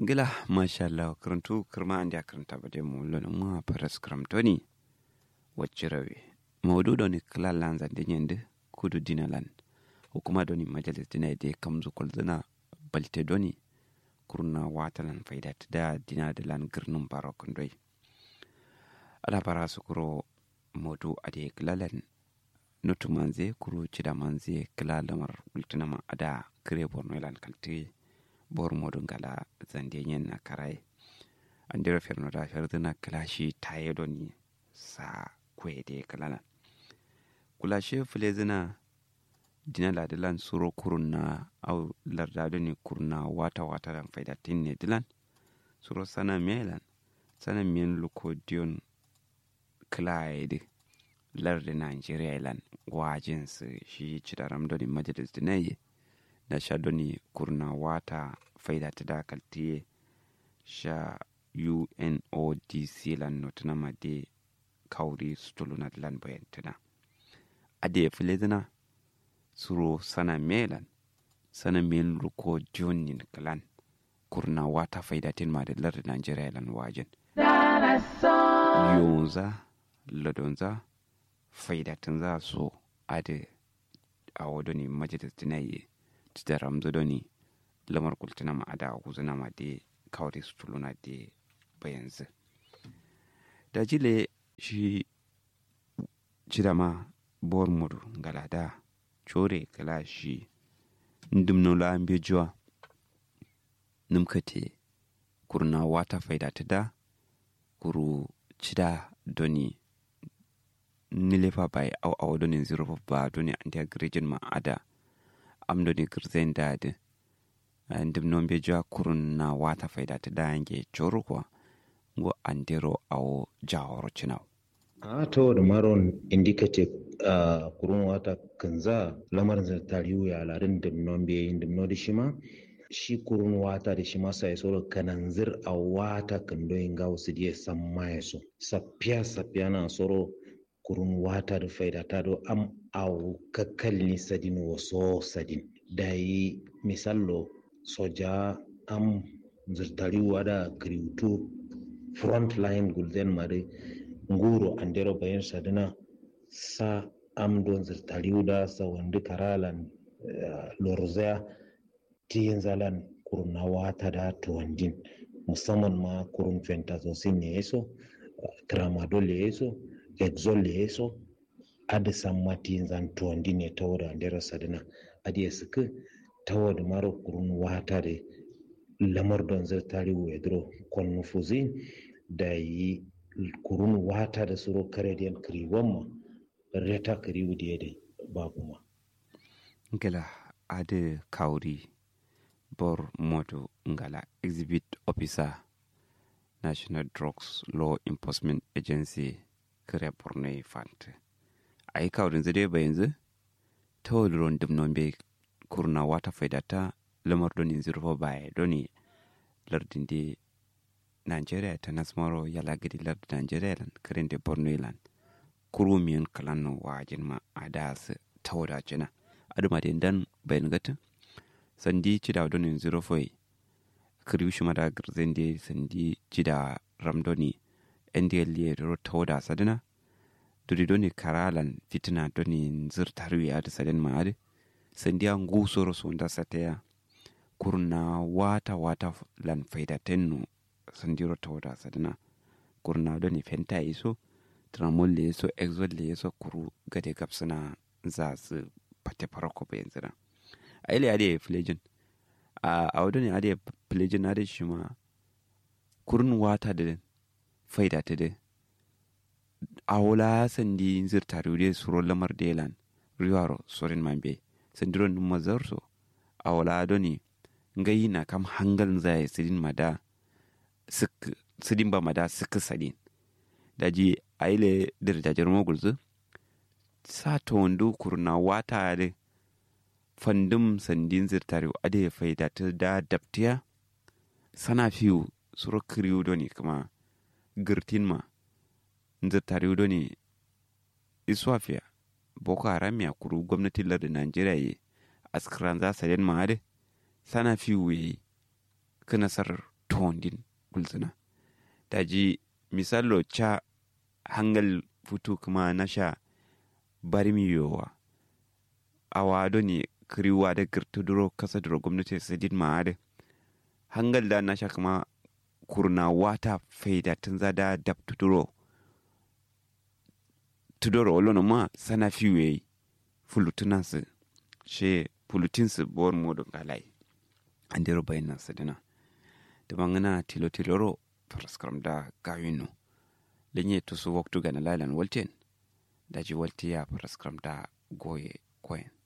Gila masha Allah karantu kirma andi akaranta bade mu lona ma paras karamtoni wajirawe mawdu doni kala lanza denyende kudu dinalan hukuma doni majalis dina de kamzu kulzina balte doni kurna watalan faidat da dina de lan girnum barokun doi ala para sukuro mawdu ade klalan nutu manze kuru cida manze kala lamar ultinama ada kire borno lan kalti bor modun gala zande nyen na karai andira ferno da ferdina klashi taye doni sa kwede kalana kulashe fulezina dina la dilan suro kuruna au larda doni kuruna wata dan faidatin ne dilan suro sana melan sana men luko dion klaide larda Nigeria lan wajin su shi cidaram doni majalis dinaye da sha doni kurna wata faida ta dakaltiye sha UNODC lan notuna ma de kauri stuluna lan bayantana ade filezina suro sana melan sana mel ruko jonin kalan kurna wata faida tin ma da lar Nigeria lan wajin yonza ladonza faida tin za so ade a wadoni majalis dinaye da ramzo doni lamar kultina ma ada huzuna ma de kawri stuluna de bayanzu da jile shi ma bor mudu galada chore kala shi ndumno la ambe jwa numkate kurna wata faida ta da kuru cida doni nilefa bai au doni zero ba doni antia grijin ma ada amdo ni kirzen dade ndim non be jwa kurun na wata faida ta dange choro kwa go andero au jawro chinaw to da maron indicative kurun wata kanza lamarin da tariyu ya larin dim non be indim no dishima shi kurun wata da shima sai soro kananzir a wata kando inga wasu die samma yaso sapya na soro kurun wata da faida ta do am au kakkalni sadin waso sadin dai misallo soja am zirtari wada kriutu front line gulden mare nguro andero bayan sadina sa am don zirtari da sa wanda karalan lorzea tiyenzalan kurun wata da tuwandin musamman ma kurun fentazocin ne yaso tramadol yaso exol yaso ada sammatin zan tuwandi ne ta wadda andera sadina adi suka ta wadda mara kurun wata da lamar don zai tari wedro kon nufuzi da yi kurun wata da suro kare da kriwon ma reta kriwu da yadda babu ma ngala ade kauri bor moto ngala exhibit officer National Drugs Law Enforcement Agency kare Borno Fante ai kawrin zai ba yanzu ta wadron dimnon be kurna wata faidata lamar doni zirfo baya doni lardin de Nigeria ta nasmaro yala gidi lardin Nigeria lan karin de Borno lan kurumiyan kalan wajin ma adas ta wadace na aduma de dan bayan gata sandi cida doni zirfo kriushi mada garzen de sandi cida ramdoni NDL ro ta wada sadina duri doni karalan fitina doni zirtarwi da sadin ma'adi sandiya ngusoro sonda sataya kurna wata lan faidatennu sandiro tawda sadina kurna doni fenta iso tramol le iso exol le iso kuru gade gapsana za su pate farko bayan zira aile ade flejin a wadoni ade flejin ade shima kurun wata da faidata da awla sandi zirtarude suro lamar delan riwaro sorin mambe sandiron mazarso awla doni ngai na kam hangal zai sidin mada sidin ba mada sik sadin daji aile dirjajar mogulzu sa to wando kurna wata de fandum sandin zirtaru ade faida ta da daptiya sana fiu suro kriu doni kuma girtin ma zirtaru doni iswafia boko haram ya kuru gwamnatin lardin Najeriya askran za su den ma'ade sana fi wuyi kana sar tondin gulzina daji misalo cha hangal futu kuma nasha barmiyowa awado ne kriwa da girtuduro kasa duro gwamnati sadin ma'ade hangal da nasha kuma kurna wata faida tun zada dab tudoro olono ma sana fiwe fulutunansu she fulutinsu bor modo galai andero bayinan sadina da bangana tilo paraskram da gawino lenye tusu waktu gana lailan walten daji waltiya paraskram da goye koyen